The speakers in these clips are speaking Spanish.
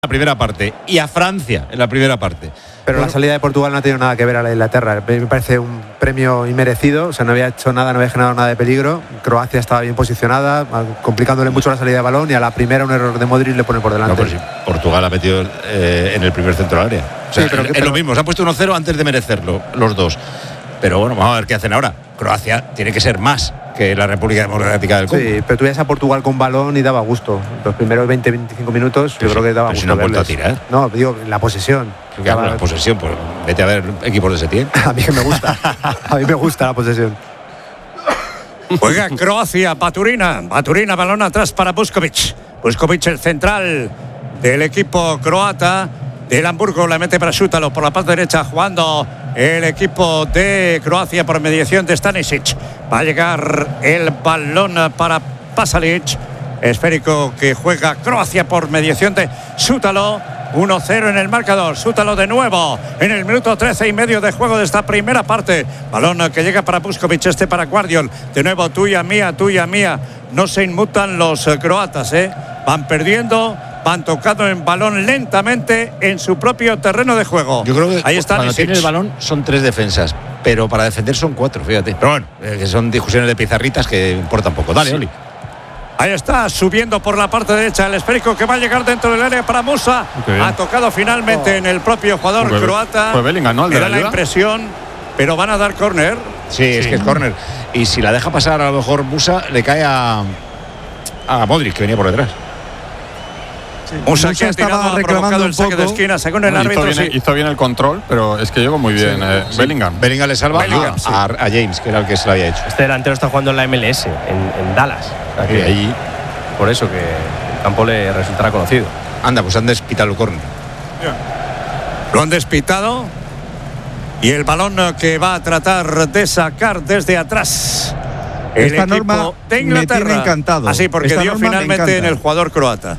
la primera parte y a Francia en la primera parte. Pero la salida de Portugal no ha tenido nada que ver a la de Inglaterra. Me parece un premio inmerecido. O sea, no había hecho nada, no había generado nada de peligro. Croacia estaba bien posicionada, complicándole mucho la salida de balón, y a la primera un error de Modric le pone por delante. No, pero si Portugal ha metido en el primer centro del área. O sea, sí, pero es lo mismo, se han puesto 1-0 antes de merecerlo los dos. Pero bueno, vamos a ver qué hacen ahora. Croacia tiene que ser más que la República Democrática del Congo. Sí, pero tú ves a Portugal con balón y daba gusto. Los primeros 20-25 minutos yo creo que daba gusto. Si no ha vuelto a tirar. No, digo, la posesión. Claro, la posesión, pues vete a ver equipos de Setién. A mí que me gusta. A mí me gusta la posesión. Juega Croacia, Baturina, balón atrás para Vuskovic. Vuskovic, el central del equipo croata. Del Hamburgo, la mete para Šutalo por la parte derecha, jugando el equipo de Croacia por mediación de Stanisic. Va a llegar el balón para Pasalic. Esférico que juega Croacia por mediación de Šutalo. 1-0 en el marcador. Šutalo de nuevo en el minuto 13 y medio de juego de esta primera parte. Balón que llega para Vuskovic, para Guardiol. De nuevo tuya, mía. No se inmutan los croatas, Van perdiendo, van tocando en balón lentamente en su propio terreno de juego. Yo creo que ahí está cuando tiene el balón son 3 defensas, pero para defender son 4, fíjate. Pero bueno, que son discusiones de pizarritas que importan poco. Dale, sí. Oli. Ahí está, subiendo por la parte derecha el esférico que va a llegar dentro del área para Musa. Ha tocado finalmente en el propio jugador croata. Pues Bellingham, ¿no? Me da la impresión, pero van a dar córner. Sí, es que es córner. Y si la deja pasar, a lo mejor Musa le cae a Modric, que venía por detrás. Musa que ha tirado, ha provocado el saque de esquina, según el árbitro. Hizo bien el control, pero es que llegó muy bien Bellingham. Bellingham le salva a James, que era el que se lo había hecho. Este delantero está jugando en la MLS, en Dallas. Aquí, allí. Por eso que el campo le resultará conocido. Anda, pues han despitado el córner. Lo han despitado. Y el balón que va a tratar de sacar desde atrás. Esta norma de Inglaterra. Me tiene encantado. Así, porque dio finalmente en el jugador croata.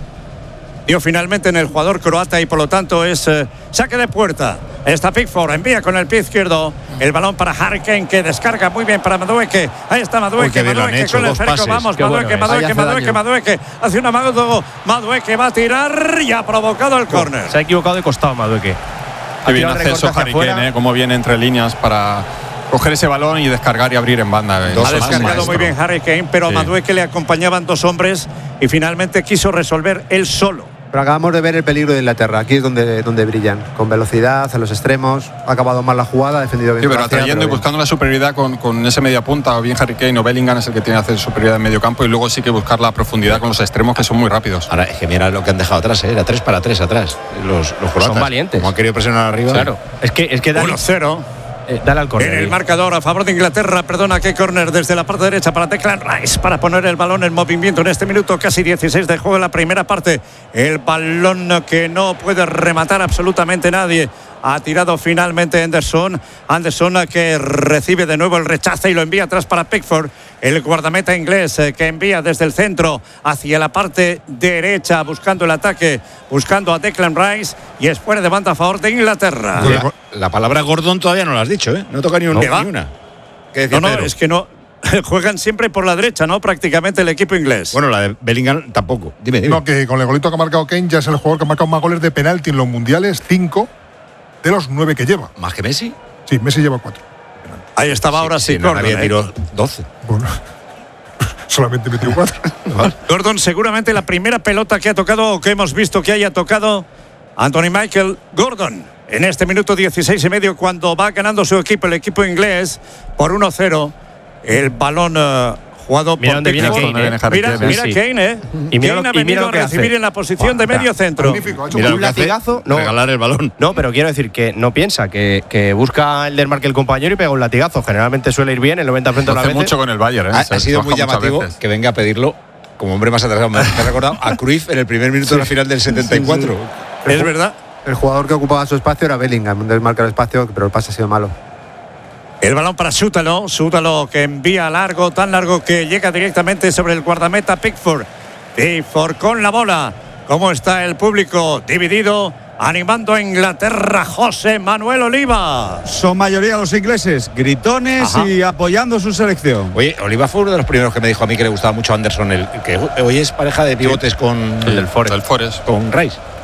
Y por lo tanto es saque de puerta. Está Pickford, envía con el pie izquierdo el balón para Harry Kane, que descarga muy bien para Madueke. Ahí está Madueke con el esférico. Vamos, Madueke. Hace un amago. Madueke va a tirar y ha provocado el córner. Se ha equivocado de costado Madueke. Qué bien hace eso Harry Kane, cómo viene entre líneas para coger ese balón y descargar y abrir en banda. Ha descargado muy bien Harry Kane, pero a Madueke le acompañaban 2 hombres y finalmente quiso resolver él solo. Pero acabamos de ver el peligro de Inglaterra. Aquí es donde brillan, con velocidad, a los extremos. Ha acabado mal la jugada, ha defendido bien. Sí, pero atrayendo y buscando la superioridad con ese media punta, o bien Harry Kane o Bellingham es el que tiene que hacer superioridad en medio campo, y luego sí que buscar la profundidad con los extremos, que son muy rápidos. Ahora, es que mira lo que han dejado atrás, era 3 para 3 atrás. Los croatas son valientes. Como han querido presionar arriba. Claro, es que 1-0. Dale al córner. En el marcador a favor de Inglaterra, que córner desde la parte derecha para Declan Rice, para poner el balón en movimiento en este minuto casi 16 de juego en la primera parte. El balón que no puede rematar absolutamente nadie. Ha tirado finalmente Anderson que recibe de nuevo el rechace y lo envía atrás para Pickford, el guardameta inglés, que envía desde el centro hacia la parte derecha buscando el ataque, buscando a Declan Rice, y es fuera de banda a favor de Inglaterra. La palabra Gordon todavía no la has dicho, No toca ni una. No, es que no. Juegan siempre por la derecha, ¿no? Prácticamente el equipo inglés. Bueno, la de Bellingham tampoco. Dime. No, que con el golito que ha marcado Kane ya es el jugador que ha marcado más goles de penalti en los mundiales, 5 de los 9 que lleva. ¿Más que Messi? Sí, Messi lleva 4. Ahí estaba ahora sí Gordon. Había tirado 12. Bueno, solamente metió 4. Gordon, seguramente la primera pelota que ha tocado, o que hemos visto que haya tocado Anthony Michael Gordon. En este minuto 16 y medio, cuando va ganando su equipo, el equipo inglés, por 1-0. El balón jugado mira por dónde viene Kane. Mira Kane, Y Kane ha venido a recibir en la posición de medio centro. Magnífico, ha hecho un latigazo. No, regalar el balón. No, pero quiero decir que no piensa, que busca el desmarque el compañero y pega un latigazo. Generalmente suele ir bien el 90% de las veces. Mucho con el Bayern, Ha sido muy llamativo que venga a pedirlo como hombre más atrasado. Me ha recordado a Cruyff en el primer minuto de la final del 74. Es verdad. El jugador que ocupaba su espacio era Bellingham, un desmarca el espacio, pero el pase ha sido malo. El balón para Šutalo que envía largo, tan largo que llega directamente sobre el guardameta Pickford. Pickford con la bola. ¿Cómo está el público? Dividido, animando a Inglaterra, José Manuel Oliva. Son mayoría los ingleses, gritones y apoyando su selección. Oye, Oliva fue uno de los primeros que me dijo a mí que le gustaba mucho Anderson, el que hoy es pareja de pivotes con el del Forest. Con Rice.